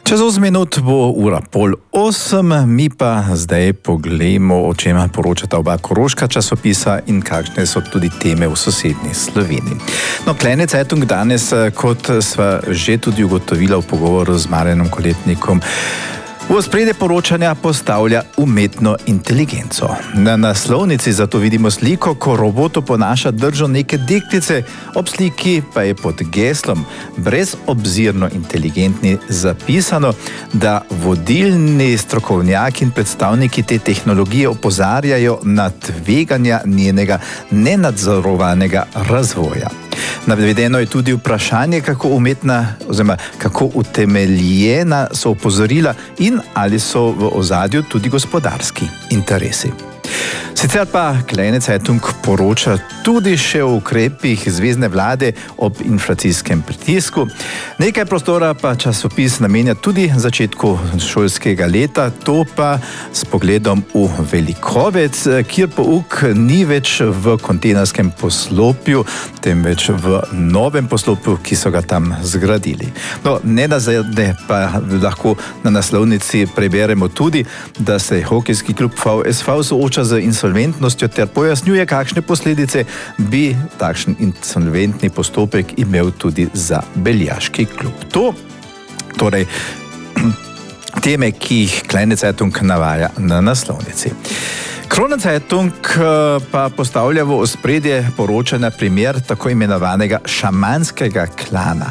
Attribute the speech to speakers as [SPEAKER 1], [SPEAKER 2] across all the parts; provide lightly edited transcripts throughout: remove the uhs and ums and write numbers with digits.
[SPEAKER 1] Čez 8 minut bo 7:30, mi pa zdaj pogledamo, o čem poročata oba koroška časopisa in kakšne so tudi teme v sosednji Sloveniji. No, Kleine Zeitung danes, kot sva že tudi ugotovila v pogovoru z Marjanom Koletnikom, v ospredje poročanja postavlja umetno inteligenco. Na naslovnici zato vidimo sliko, ko robot oponaša držo neke deklice, ob sliki pa je pod geslom brezobzirno inteligentni zapisano, da vodilni strokovnjaki in predstavniki te tehnologije opozarjajo na tveganja njenega nenadzorovanega razvoja. Navedeno je tudi vprašanje, kako umetna oziroma kako utemeljena so opozorila in ali so v ozadju tudi gospodarski interesi. Sicer pa Kleine Zeitung poroča tudi še o ukrepih zvezne vlade ob inflacijskem pritisku. Nekaj prostora pa časopis namenja tudi začetku šolskega leta, to pa s pogledom v Velikovec, kjer pouk ni več v kontejnerskem poslopju, temveč v novem poslopju, ki so ga tam zgradili. No, nenazadnje pa lahko na naslovnici preberemo tudi, da se hokejski klub VSV sooča z insolventnostjo ter pojasnjuje, kakšne posledice bi takšen insolventni postopek imel tudi za Beljaški klub. To, torej, teme, ki jih Kleine Zeitung navaja na naslovnici. Kronenzeitung pa postavlja v ospredje poročanja primer tako imenovanega šamanskega klana.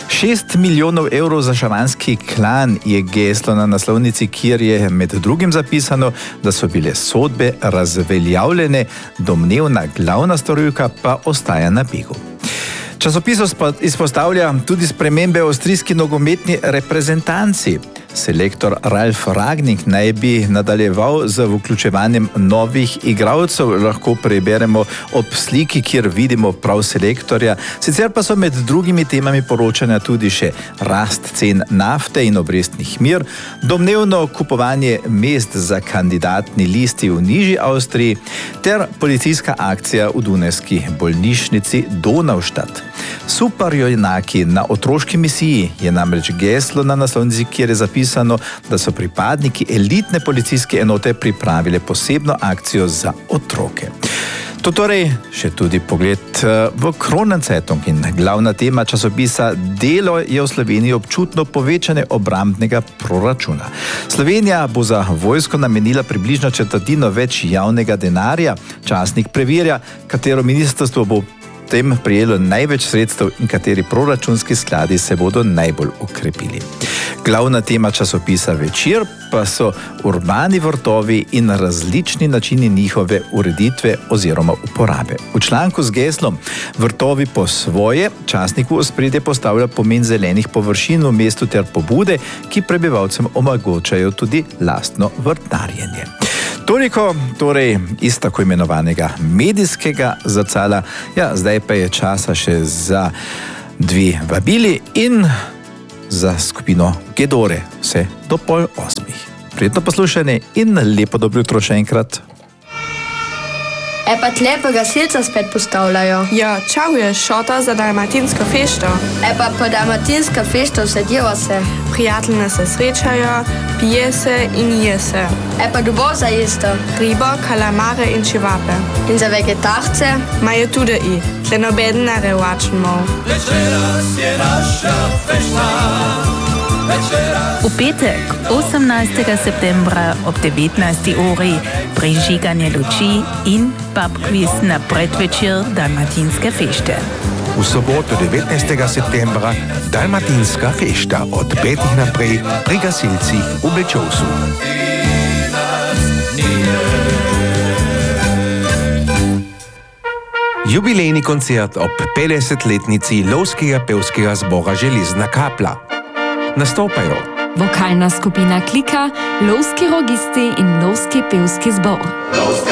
[SPEAKER 1] 6 milijonov evrov za šamanski klan je geslo na naslovnici, kjer je med drugim zapisano, da so bile sodbe razveljavljene, domnevna glavna storilka pa ostaja na begu. Časopis izpostavlja tudi spremembe v avstrijski nogometni reprezentanci. Selektor Ralf Rangnick naj bi nadaljeval z vključevanjem novih igralcev, lahko preberemo ob sliki, kjer vidimo prav selektorja. Sicer pa so med drugimi temami poročanja tudi še rast cen nafte in obrestnih mer, domnevno kupovanje mest za kandidatni listi v nižji Avstriji ter policijska akcija v dunajski bolnišnici Donaustadt. Superjunaki na otroški misiji je namreč geslo na naslovnici, kjer je zapisano, da so pripadniki elitne policijske enote pripravile posebno akcijo za otroke. To torej še tudi pogled v Kronenzeitung in glavna tema časopisa Delo je v Sloveniji občutno povečanje obrambnega proračuna. Slovenija bo za vojsko namenila približno četrtino več javnega denarja. Časnik preverja, katero ministrstvo bo tem prijelo največ sredstev in kateri proračunski skladi se bodo najbolj ukrepili. Glavna tema časopisa Večer pa so urbani vrtovi in različni načini njihove ureditve oziroma uporabe. V članku z geslom Vrtovi po svoje časnik v ospredje postavlja pomen zelenih površin v mestu ter pobude, ki prebivalcem omogočajo tudi lastno vrtnarjenje. Toliko torej iz tako imenovanega medijskega zrcala. Ja, zdaj pa je časa še za dve vabili in za skupino Gedore, vse do 7:30. Prijetno poslušanje in lepo dobro jutro še enkrat.
[SPEAKER 2] Pa tlepa gasilca spet postavljajo.
[SPEAKER 3] Ja, čau je šota za dalmatinsko fešto.
[SPEAKER 2] Pa po dalmatinsko fešto sedijo se.
[SPEAKER 3] Prijateljne se srečajo, pije se in je se.
[SPEAKER 2] Pa dobo za jesto.
[SPEAKER 3] Ribo, kalamare in čivape.
[SPEAKER 2] In za vegetarce?
[SPEAKER 3] Majo tudi i, tlenobeden na revačnmo.
[SPEAKER 4] Večeras je naša fešta.
[SPEAKER 5] V petek, 18. septembra ob 19. uri prižiganje luči in pub quiz na predvečer dalmatinske fešte.
[SPEAKER 6] V soboto 19. septembra dalmatinska fešta od 5. naprej pri gasilcih v Bečovsu. Jubilejni koncert ob 50-letnici Lovskega pevskega zbora Železna kapla. Nastopajo
[SPEAKER 7] vokalna skupina Klika, lovski rogisti in lovski pevski zbor.